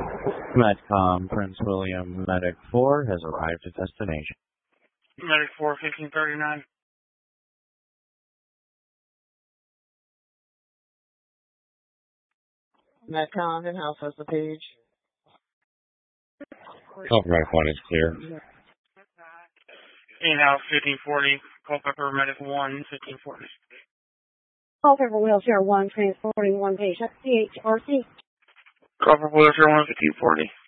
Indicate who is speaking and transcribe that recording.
Speaker 1: Medcom Prince William Medic 4 has arrived at destination.
Speaker 2: Medic 4, 1539.
Speaker 3: Medcom in-house has the page.
Speaker 1: Call for Medic 1 is clear.
Speaker 2: In-house 1540. Culpeper Medic 1, 1540.
Speaker 4: Culpeper Wheelchair 1, transporting one patient, CHRC.
Speaker 2: Culpeper Wheelchair 1, 1540.